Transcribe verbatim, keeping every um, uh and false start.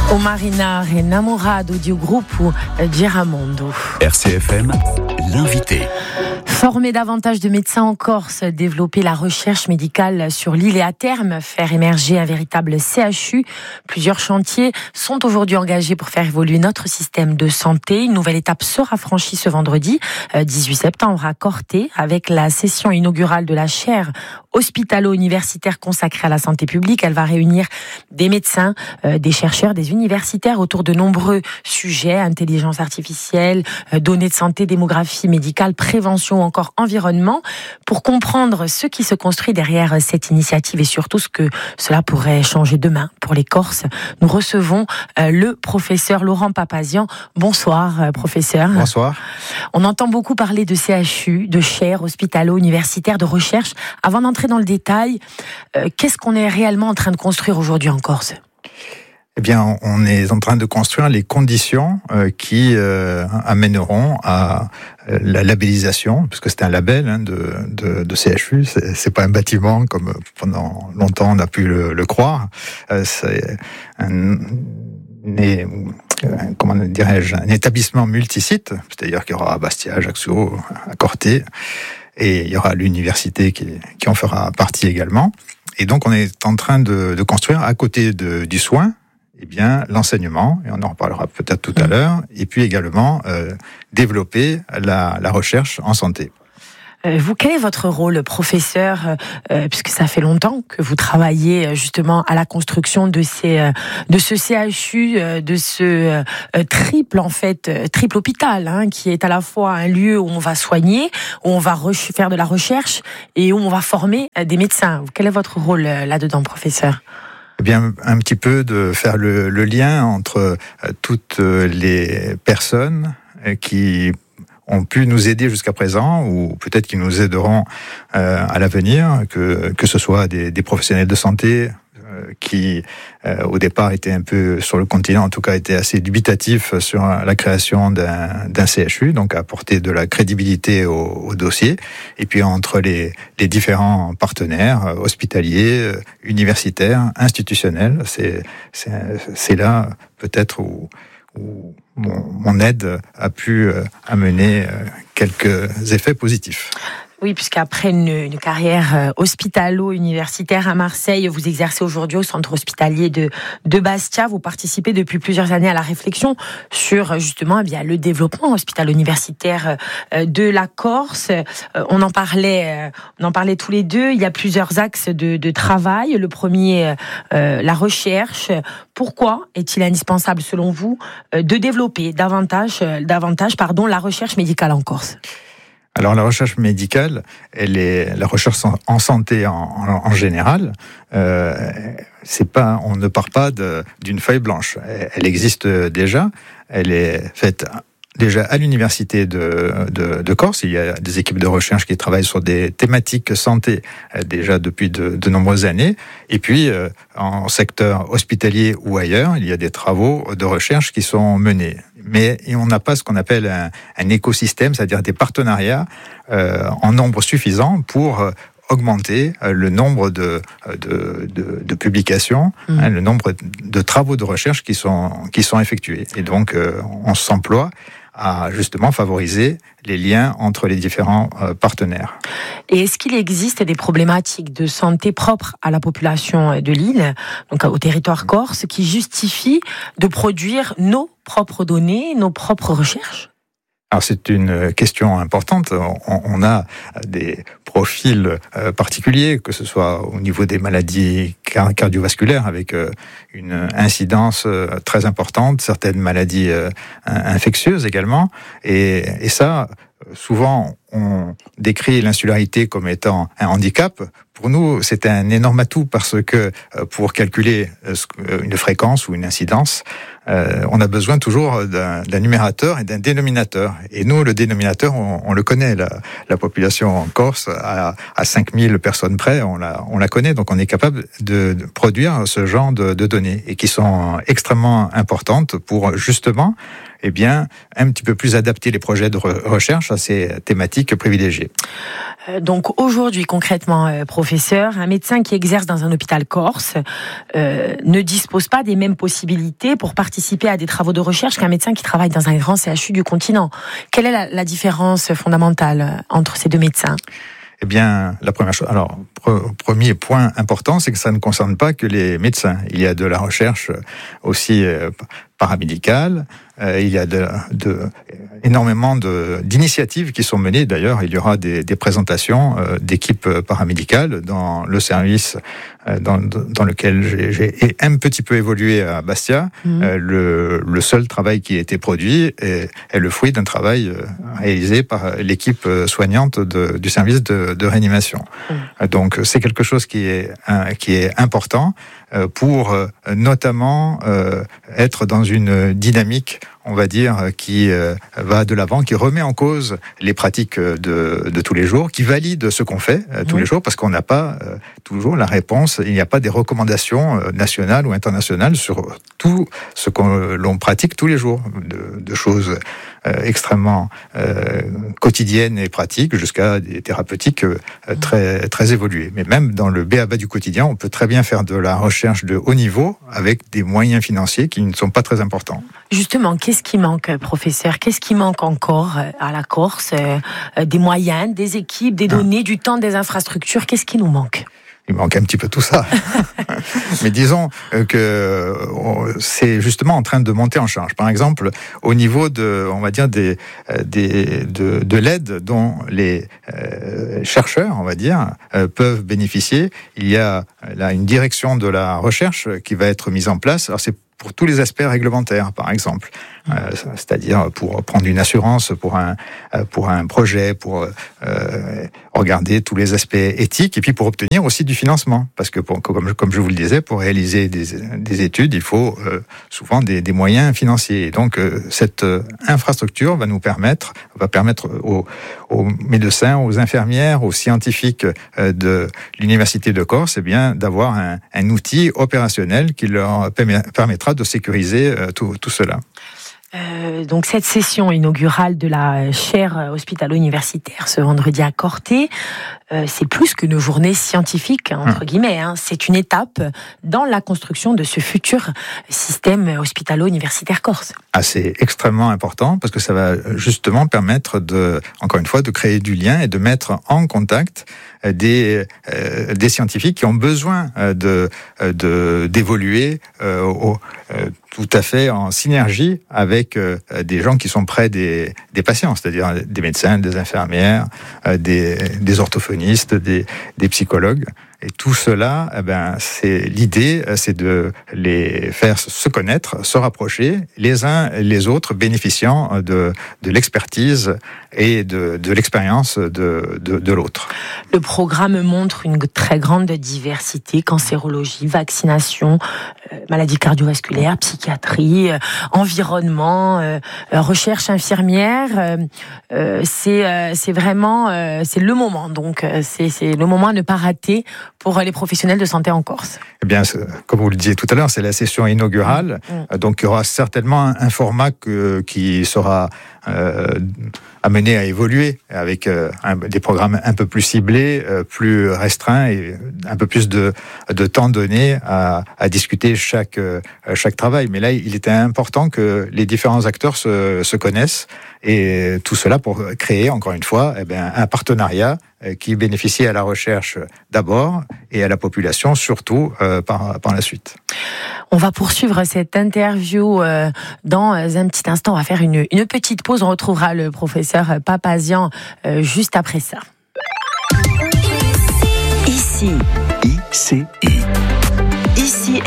Omarina et Namorado du groupe Giramondo. R C F M, l'invité. Former davantage de médecins en Corse, développer la recherche médicale sur l'île et à terme faire émerger un véritable C H U. Plusieurs chantiers sont aujourd'hui engagés pour faire évoluer notre système de santé. Une nouvelle étape sera franchie ce vendredi dix-huit septembre à Corté avec la session inaugurale de la chaire hospitalo-universitaire consacrée à la santé publique. Elle va réunir des médecins, des chercheurs, des universitaires autour de nombreux sujets, intelligence artificielle, données de santé, démographie médicale, prévention ou encore environnement, pour comprendre ce qui se construit derrière cette initiative et surtout ce que cela pourrait changer demain pour les Corses. Nous recevons le professeur Laurent Papazian. Bonsoir, professeur. Bonsoir. On entend beaucoup parler de C H U, de chaires hospitalo-universitaires, de recherche. Avant d'entrer dans le détail, euh, qu'est-ce qu'on est réellement en train de construire aujourd'hui en Corse ? Eh bien, on est en train de construire les conditions euh, qui euh, amèneront à euh, la labellisation, puisque c'est un label hein, de, de, de C H U. C'est, c'est pas un bâtiment comme pendant longtemps on a pu le, le croire. Euh, c'est un, un, comment dirais-je, un établissement multisite, c'est-à-dire qu'il y aura à Bastia, Ajaccio, à Corté. Et il y aura l'université qui, qui en fera partie également. Et donc, on est en train de, de construire, à côté de, du soin, eh bien, l'enseignement, et on en reparlera peut-être tout à l'heure, et puis également euh, développer la, la recherche en santé. Vous, quel est votre rôle, professeur, euh, puisque ça fait longtemps que vous travaillez justement à la construction de ces, euh, de ce C H U, euh, de ce euh, triple en fait, euh, triple hôpital, hein, qui est à la fois un lieu où on va soigner, où on va re- faire de la recherche et où on va former euh, des médecins. Quel est votre rôle euh, là-dedans, professeur ? Eh bien, un petit peu de faire le, le lien entre euh, toutes les personnes euh, qui ont pu nous aider jusqu'à présent, ou peut-être qu'ils nous aideront euh, à l'avenir, que, que ce soit des, des professionnels de santé euh, qui, euh, au départ, étaient un peu, sur le continent, en tout cas, étaient assez dubitatifs sur la création d'un, d'un C H U, donc apporter de la crédibilité au, au dossier, et puis entre les, les différents partenaires, hospitaliers, universitaires, institutionnels, c'est, c'est, c'est là, peut-être, où où mon, mon aide a pu euh, amener euh, quelques effets positifs. Oui, puisqu'après une, une carrière hospitalo-universitaire à Marseille, vous exercez aujourd'hui au centre hospitalier de, de Bastia. Vous participez depuis plusieurs années à la réflexion sur justement eh bien, le développement hospitalo-universitaire de la Corse. On en parlait, on en parlait tous les deux. Il y a plusieurs axes de, de travail. Le premier, euh, la recherche. Pourquoi est-il indispensable, selon vous, de développer davantage, davantage pardon, la recherche médicale en Corse ? Alors la recherche médicale, elle est la recherche en santé en, en, en général. Euh, c'est pas, on ne part pas de, d'une feuille blanche. Elle existe déjà. Elle est faite déjà à l'université de, de, de Corse. Il y a des équipes de recherche qui travaillent sur des thématiques santé déjà depuis de, de nombreuses années. Et puis euh, en secteur hospitalier ou ailleurs, il y a des travaux de recherche qui sont menés. Mais on n'a pas ce qu'on appelle un, un écosystème, c'est-à-dire des partenariats euh, en nombre suffisant pour euh, augmenter euh, le nombre de, de, de, de publications, mmh. hein, le nombre de travaux de recherche qui sont, qui sont effectués. Et donc, euh, on s'emploie à justement favoriser les liens entre les différents euh, partenaires. Et est-ce qu'il existe des problématiques de santé propres à la population de l'île, donc au territoire corse, qui justifient de produire nos propres données, nos propres recherches ? Alors c'est une question importante. On, on a des profils euh, particuliers, que ce soit au niveau des maladies cardiovasculaires, avec euh, une incidence euh, très importante, certaines maladies euh, infectieuses également. Et, et ça, souvent, on décrit l'insularité comme étant un handicap. Pour nous, c'est un énorme atout parce que pour calculer une fréquence ou une incidence, euh, on a besoin toujours d'un, d'un numérateur et d'un dénominateur. Et nous, le dénominateur, on, on le connaît. La, la population en Corse, à, à cinq mille personnes près, on la, on la connaît. Donc, on est capable de, de produire ce genre de, de données et qui sont extrêmement importantes pour justement eh bien, un petit peu plus adapter les projets de recherche à ces thématiques privilégiées. Donc aujourd'hui, concrètement, euh, professeur, un médecin qui exerce dans un hôpital corse euh, ne dispose pas des mêmes possibilités pour participer à des travaux de recherche qu'un médecin qui travaille dans un grand C H U du continent. Quelle est la, la différence fondamentale entre ces deux médecins ? Eh bien, la première chose, alors, pre- premier point important, c'est que ça ne concerne pas que les médecins. Il y a de la recherche aussi euh, paramédicale, euh, il y a de, de, énormément de, d'initiatives qui sont menées. D'ailleurs, il y aura des, des présentations euh, d'équipes paramédicales dans le service euh, dans, dans lequel j'ai, j'ai un petit peu évolué à Bastia. Mmh. Euh, le, le seul travail qui a été produit est, est le fruit d'un travail réalisé par l'équipe soignante de, du service de, de réanimation. Mmh. Donc, c'est quelque chose qui est, qui est important pour notamment euh, être dans une dynamique, on va dire, qui euh, va de l'avant, qui remet en cause les pratiques de, de tous les jours, qui valide ce qu'on fait euh, tous oui. les jours, parce qu'on n'a pas euh, toujours la réponse, il n'y a pas des recommandations euh, nationales ou internationales sur tout ce qu'on l'on pratique tous les jours, de, de choses euh, extrêmement euh, quotidiennes et pratiques, jusqu'à des thérapeutiques euh, très, très évoluées. Mais même dans le b a ba du quotidien, on peut très bien faire de la recherche de haut niveau avec des moyens financiers qui ne sont pas très importants. Justement, qu'est-ce qui manque, professeur ? Qu'est-ce qui manque encore à la Corse ? euh, Des moyens, des équipes, des données, ah. du temps, des infrastructures. Qu'est-ce qui nous manque ? Il manque un petit peu tout ça. Mais disons que c'est justement en train de monter en charge. Par exemple, au niveau de, on va dire, des, des, de, de l'aide dont les euh, chercheurs, on va dire, euh, peuvent bénéficier, il y a là une direction de la recherche qui va être mise en place. Alors c'est pour tous les aspects réglementaires, par exemple, euh, c'est-à-dire pour prendre une assurance pour un pour un projet, pour euh, regarder tous les aspects éthiques, et puis pour obtenir aussi du financement, parce que pour, comme comme je vous le disais, pour réaliser des des études, il faut euh, souvent des des moyens financiers. Et donc euh, cette infrastructure va nous permettre va permettre aux aux médecins, aux infirmières, aux scientifiques euh, de l'université de Corse, eh bien d'avoir un un outil opérationnel qui leur permettra de sécuriser euh, tout, tout cela. Euh, donc cette session inaugurale de la chaire hospitalo-universitaire ce vendredi à Corté, euh, c'est plus qu'une journée scientifique, entre hum. guillemets. Hein. C'est une étape dans la construction de ce futur système hospitalo-universitaire corse. Ah, c'est extrêmement important parce que ça va justement permettre de, encore une fois, de créer du lien et de mettre en contact des euh, des scientifiques qui ont besoin de de d'évoluer euh, au, euh, tout à fait en synergie avec euh, des gens qui sont près des des patients, c'est-à-dire des médecins, des infirmières, euh, des des orthophonistes, des des psychologues. Et tout cela, eh ben, c'est l'idée, c'est de les faire se connaître, se rapprocher, les uns les autres, bénéficiant de de l'expertise et de de l'expérience de de, de l'autre. Le programme montre une très grande diversité: cancérologie, vaccination, euh, maladies cardiovasculaires, psychiatrie, euh, environnement, euh, recherche infirmière. Euh, euh, c'est euh, c'est vraiment euh, c'est le moment. Donc euh, c'est c'est le moment à ne pas rater pour les professionnels de santé en Corse. Eh bien, comme vous le disiez tout à l'heure, c'est la session inaugurale. Mmh. Donc, il y aura certainement un format que, qui sera euh, amené à évoluer avec euh, un, des programmes un peu plus ciblés, euh, plus restreints et un peu plus de, de temps donné à, à discuter chaque, euh, chaque travail. Mais là, il était important que les différents acteurs se, se connaissent, et tout cela pour créer, encore une fois, eh bien, un partenariat qui bénéficie à la recherche d'abord et à la population surtout euh, par, par la suite. On va poursuivre cette interview euh, dans un petit instant. On va faire une, une petite pause. On retrouvera le professeur Papazian euh, juste après ça. Ici. I C I.